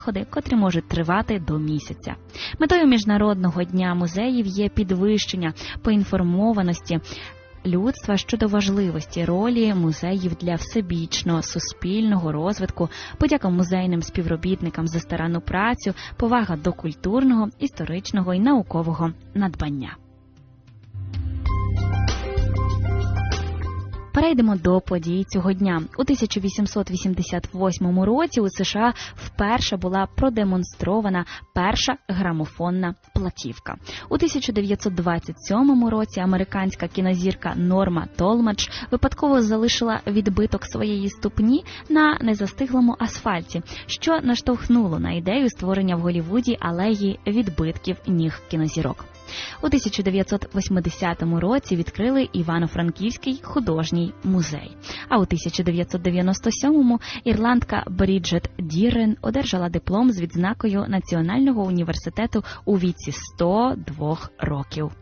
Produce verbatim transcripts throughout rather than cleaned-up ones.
заходи, котрі можуть тривати до місяця. Метою Міжнародного дня музеїв є підвищення поінформованості людства щодо важливості ролі музеїв для всебічного суспільного розвитку, подяка музейним співробітникам за старанну працю, повага до культурного, історичного і наукового надбання. Перейдемо до подій цього дня. У тисяча вісімсот вісімдесят восьмому році у США вперше була продемонстрована перша грамофонна платівка. У тисяча дев'ятсот двадцять сьомому році американська кінозірка Норма Толмадж випадково залишила відбиток своєї ступні на незастиглому асфальті, що наштовхнуло на ідею створення в Голлівуді алеї відбитків ніг кінозірок. У тисяча дев'ятсот восьмидесятому році відкрили Івано-Франківський художній музей. А у тисяча дев'ятсот дев'яносто сьомому ірландка Бріджет Дірен одержала диплом з відзнакою Національного університету у віці сто два років.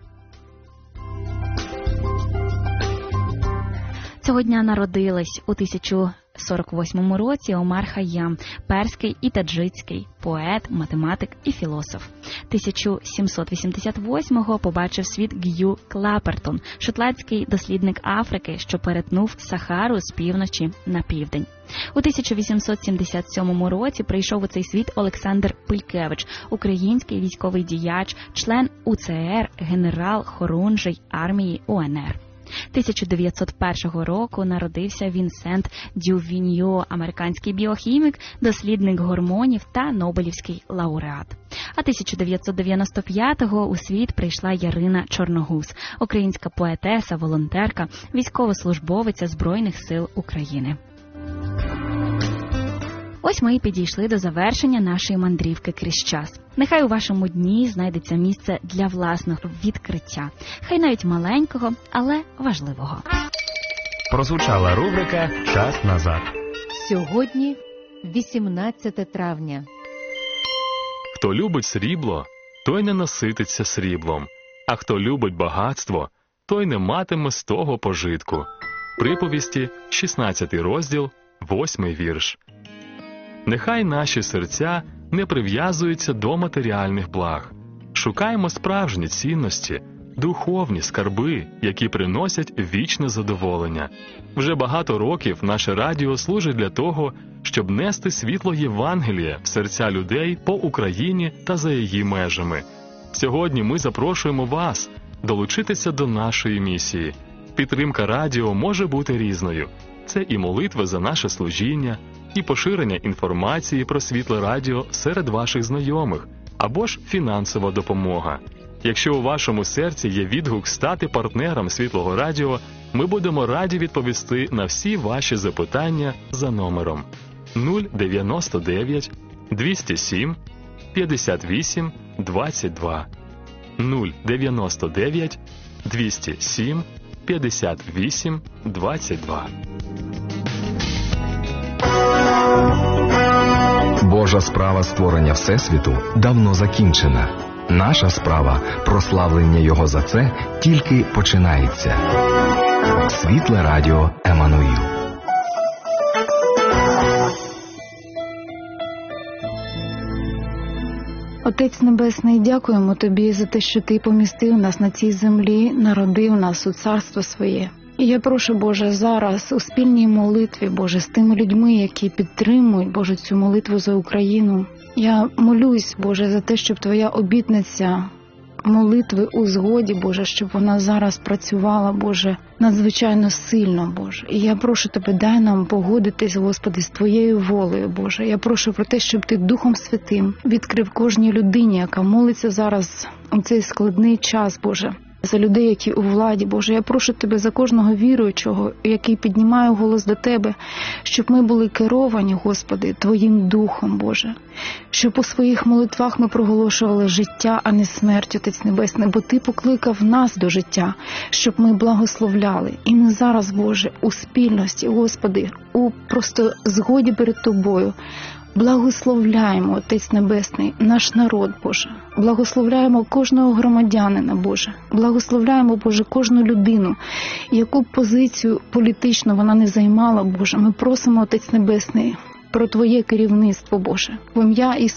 Цього дня народились у тисяча сорок восьмому році Омар Хайям, перський і таджикський поет, математик і філософ. тисяча сімсот вісімдесят восьмого побачив світ Г'ю Клапертон, шотландський дослідник Африки, що перетнув Сахару з півночі на південь. У тисяча вісімсот сімдесят сьомому році прийшов у цей світ Олександр Пилькевич, український військовий діяч, член У Це Ер, генерал-хорунжий армії У Ен Ер. тисяча дев'ятсот першого року народився Вінсент Дювіньо, американський біохімік, дослідник гормонів та Нобелівський лауреат. А тисяча дев'ятсот дев'яносто п'ятого у світ прийшла Ярина Чорногуз, українська поетеса, волонтерка, військовослужбовиця Збройних сил України. Ось ми і підійшли до завершення нашої мандрівки крізь час. Нехай у вашому дні знайдеться місце для власного відкриття. Хай навіть маленького, але важливого. Прозвучала рубрика «Час назад». Сьогодні вісімнадцяте травня. Хто любить срібло, той не насититься сріблом. А хто любить багатство, той не матиме з того пожитку. Приповісті, шістнадцятий розділ, восьмий вірш. Нехай наші серця не прив'язуються до матеріальних благ. Шукаємо справжні цінності, духовні скарби, які приносять вічне задоволення. Вже багато років наше радіо служить для того, щоб нести світло Євангелія в серця людей по Україні та за її межами. Сьогодні ми запрошуємо вас долучитися до нашої місії. Підтримка радіо може бути різною. Це і молитви за наше служіння, і поширення інформації про світле радіо серед ваших знайомих, або ж фінансова допомога. Якщо у вашому серці є відгук стати партнером Світлого радіо, ми будемо раді відповісти на всі ваші запитання за номером нуль дев'яносто дев'ять двісті сім п'ятдесят вісім двадцять два нуль дев'яносто дев'ять двісті сім п'ятдесят вісім двадцять два. Божа справа створення Всесвіту давно закінчена. Наша справа прославлення Його за це тільки починається. Світле радіо Еммануїл. Отець Небесний, дякуємо Тобі за те, що Ти помістив нас на цій землі, народив нас у царство Своє. І я прошу, Боже, зараз у спільній молитві, Боже, з тими людьми, які підтримують, Боже, цю молитву за Україну. Я молюсь, Боже, за те, щоб Твоя обітниця молитви у згоді, Боже, щоб вона зараз працювала, Боже, надзвичайно сильно, Боже. І я прошу Тебе, дай нам погодитись, Господи, з Твоєю волею, Боже. Я прошу про те, щоб Ти Духом Святим відкрив кожній людині, яка молиться зараз у цей складний час, Боже. За людей, які у владі, Боже, я прошу Тебе за кожного віруючого, який піднімає голос до Тебе, щоб ми були керовані, Господи, Твоїм Духом, Боже. Щоб у своїх молитвах ми проголошували життя, а не смерть, Отець Небесний, бо Ти покликав нас до життя, щоб ми благословляли. І ми зараз, Боже, у спільності, Господи, у просто згоді перед Тобою, благословляємо, Отець Небесний, наш народ, Боже. Благословляємо кожного громадянина, Боже. Благословляємо, Боже, кожну людину, яку позицію політичну вона не займала, Боже. Ми просимо, Отець Небесний, про Твоє керівництво, Боже. В ім'я Ісуса